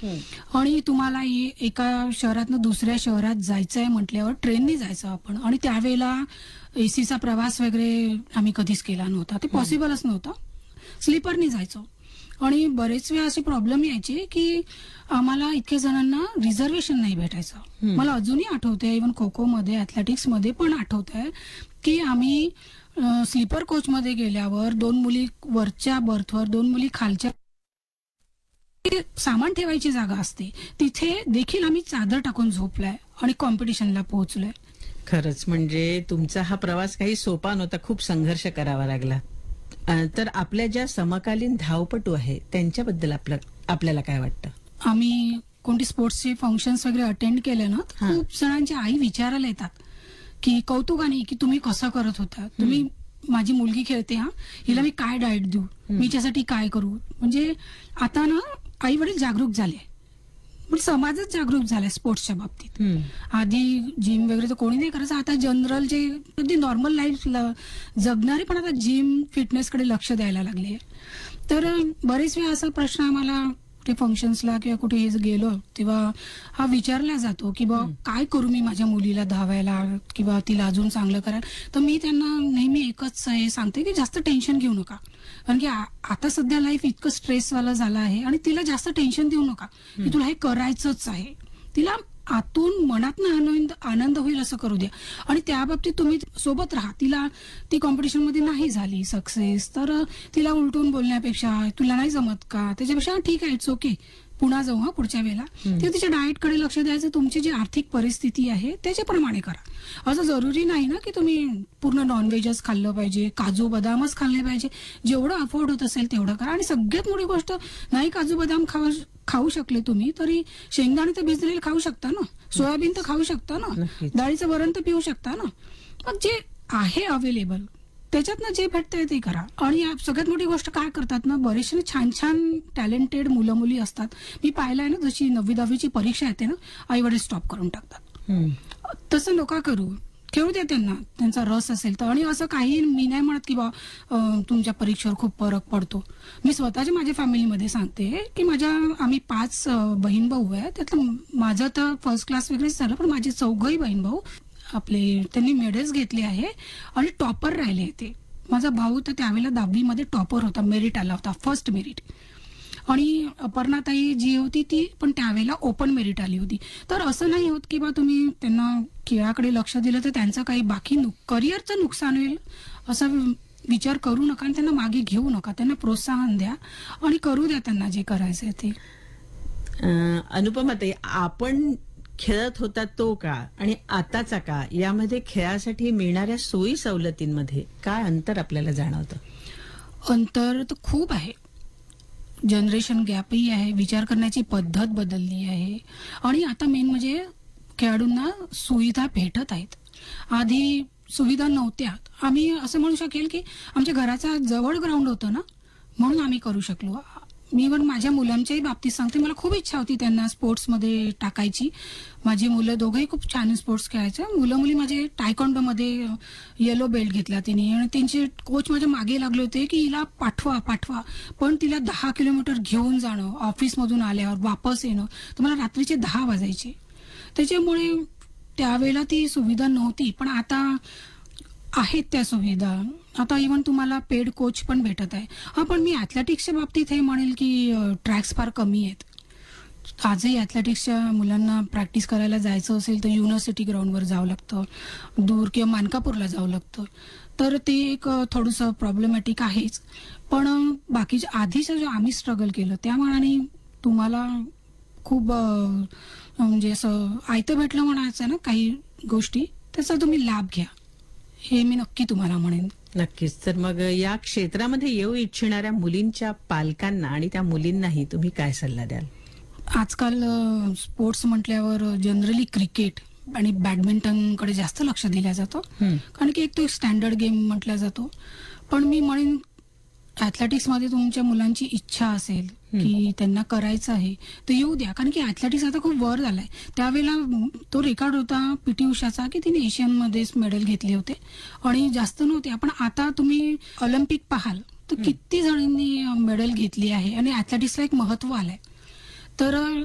आणि तुम्हाला एका शहरातनं दुसऱ्या शहरात जायचंय म्हटल्यावर ट्रेननी जायचं आपण, आणि त्यावेळेला एसीचा प्रवास वगैरे आम्ही कधीच केला नव्हता, ते पॉसिबलच नव्हतं. स्लीपरनी जायचो. आणि बरेच वेळा असे प्रॉब्लेम यायचे की आम्हाला इतक्या जणांना रिझर्वेशन नाही भेटायचं. मला अजूनही आठवतंय, इव्हन खो खो मध्ये, ऍथलेटिक्स मध्ये पण आठवतंय की आम्ही स्लीपर कोच मध्ये गेल्यावर 2 मुली वरच्या बर्थवर, 2 मुली खालच्या, सामान ठेवायची जागा असते तिथे देखील आम्ही चादर टाकून झोपलाय आणि कॉम्पिटिशनला पोहोचलोय. खरंच म्हणजे तुमचा हा प्रवास काही सोपा नव्हता, खूप संघर्ष करावा लागला. तर आपल्या ज्या समकालीन धावपटू आहे त्यांच्याबद्दल आपल्याला काय वाटतं? आम्ही कोणती स्पोर्ट्सचे फंक्शन्स वगैरे अटेंड केले ना, खूप जणांची आई विचारायला येतात की कौतुकाने की तुम्ही कसं करत होता, तुम्ही, माझी मुलगी खेळते, हिला मी काय डाएट देऊ, मी हिच्यासाठी काय करू. म्हणजे आता ना आई वडील जागरूक झाले, म्हणजे समाजच जागरूक झालाय स्पोर्ट्सच्या बाबतीत. आधी जिम वगैरे तर कोणी नाही करायचं, आता जनरल जे अगदी नॉर्मल लाईफ जगणारे पण आता जिम फिटनेसकडे लक्ष द्यायला लागले. तर बरेच वेळा असा प्रश्न आम्हाला ते फंक्शन्सला किंवा कुठे गेलो तेव्हा हा विचारला जातो की बा काय करू मी माझ्या मुलीला धावायला किंवा तिला अजून चांगलं करायला. तर मी त्यांना नेहमी एकच हे सांगते की जास्त टेन्शन घेऊ नका, कारण की आता सध्या लाईफ इतकं स्ट्रेसवालं झालं आहे, आणि तिला जास्त टेन्शन देऊ नका की तुला हे करायचंच आहे. तिला आतून मनातनं आनंद होईल असं करू द्या, आणि त्या बाबतीत तुम्ही सोबत राहा. तिला ती कॉम्पिटिशन मध्ये नाही झाली सक्सेस तर तिला उलटून बोलण्यापेक्षा तुला नाही जमत का, त्याच्यापेक्षा ठीक आहे, इट्स ओके, पुन्हा जाऊ पुढच्या वेळेला. ते तिच्या डाएटकडे लक्ष द्यायचं, तुमची जी आर्थिक परिस्थिती आहे त्याच्याप्रमाणे करा. असं जरुरी नाही ना की तुम्ही पूर्ण नॉनव्हेजच खाल्लं पाहिजे, काजू बदामच खाल्ले पाहिजे. जेवढं अफोर्ड होत असेल तेवढं करा. आणि सगळ्यात मोठी गोष्ट, नाही काजू बदाम खाऊ शकले तुम्ही तरी शेंगदाणे तर भिजलेले खाऊ शकता ना, सोयाबीन तर खाऊ शकता ना, डाळीचं वरण तर पिऊ शकता ना. मग जे आहे अवेलेबल त्याच्यातनं जे भेटतंय ते करा. आणि सगळ्यात मोठी गोष्ट काय करतात ना, बरेचसे छान छान टॅलेंटेड मुलं मुली असतात, मी पाहिलंय ना, जशी 9वी-10वीची परीक्षा येते ना, आई वडील स्टॉप करून टाकतात. तसं नका करू, खेळू द्या त्यांना, त्यांचा रस असेल तर. आणि असं काही मी नाही म्हणत की बा तुमच्या परीक्षेवर खूप फरक पडतो. मी स्वतःच्या माझ्या फॅमिलीमध्ये सांगते की आम्ही 5 बहीण भाऊ आहे, त्यातलं माझं तर फर्स्ट क्लास वगैरेच झालं, पण माझे 4घही बहीण भाऊ त्यांनी मेडल्स घेतले आहे आणि टॉपर राहिले ते. माझा भाऊ तर त्यावेळेला 10वी टॉपर होता, मेरिट आला होता, फर्स्ट मेरिट. आणि अपर्णाताई जी होती ती पण त्यावेळेला ओपन मेरिट आली होती. तर असं नाही होत की बा तुम्ही त्यांना खेळाकडे लक्ष दिलं तर त्यांचं काही बाकी करिअरचं नुकसान होईल असा विचार करू नका, आणि त्यांना मागे घेऊ नका. त्यांना प्रोत्साहन द्या आणि करू द्या त्यांना जे करायचंय ते. अनुपमा ताई, आपण खेळत होता तो काळ आणि आताचा काळ, यामध्ये खेळासाठी मिळणाऱ्या सोयी सवलतींमध्ये काय अंतर आपल्याला जाणवतं? अंतर तर खूप आहे. जनरेशन गॅपही आहे, विचार करण्याची पद्धत बदलली आहे, आणि आता मेन म्हणजे खेळाडूंना सुविधा भेटत आहेत. आधी सुविधा नव्हत्या. आम्ही असं म्हणू शकेल की आमच्या घराच्या जवळ ग्राउंड होतं ना, म्हणून आम्ही करू शकलो. मी पण माझ्या मुलांच्याही बाबतीत सांगते, मला खूप इच्छा होती त्यांना स्पोर्ट्समध्ये टाकायची. माझी मुलं दोघंही खूप छान स्पोर्ट्स खेळायचे. मुलं मुली माझे टायकोंडोमध्ये येलो बेल्ट घेतला तिने, आणि त्यांचे कोच माझ्या मागे लागले होते की हिला पाठवा पाठवा, पण तिला 10 किलोमीटर घेऊन जाणं, ऑफिसमधून आल्यावर वापस येणं, तर मला रात्रीचे 10 वाजायचे. त्याच्यामुळे त्यावेळेला ती सुविधा नव्हती, पण आता आहेत त्या सुविधा. आता इव्हन तुम्हाला पेड कोच पण भेटत आहे. पण मी ऍथलेटिक्सच्या बाबतीत हे म्हणेल की ट्रॅक्स फार कमी आहेत. आजही ऍथलेटिक्सच्या मुलांना प्रॅक्टिस करायला जायचं असेल तर युनिव्हर्सिटी ग्राउंडवर जावं लागतं, दूर किंवा मानकापूरला जावं लागतं. तर ते एक थोडंसं प्रॉब्लेमॅटिक आहेच. पण बाकीच्या आधीचं जे आम्ही स्ट्रगल केलं त्या मानाने तुम्हाला खूप म्हणजे असं आयतं भेटलं म्हणायचं ना काही गोष्टी, त्याचा तुम्ही लाभ घ्या, हे मी नक्की तुम्हाला म्हणेन. नक्कीच. तर मग या क्षेत्रामध्ये येऊ इच्छिणाऱ्या मुलींच्या पालकांना आणि त्या मुलींनाही तुम्ही काय सल्ला द्याल? आजकाल स्पोर्ट्स म्हटल्यावर जनरली क्रिकेट आणि बॅडमिंटन कडे जास्त लक्ष दिलं जातं, कारण की एक तो स्टँडर्ड गेम म्हटला जातो. पण मी म्हणेन ऍथलेटिक्स मध्ये तुमच्या मुलांची इच्छा असेल की त्यांना करायचं आहे तर येऊ द्या, कारण की ऍथलेटिक्स आता खूप वर झालाय. त्यावेळेला तो रेकॉर्ड होता पीटी उषाचा की तिने एशियन मध्येच मेडल घेतले होते आणि जास्त नव्हते. पण आता तुम्ही ऑलिम्पिक पाहाल तर किती जणांनी मेडल घेतली आहे आणि ऍथलेटिक्सला एक महत्व आलंय. तर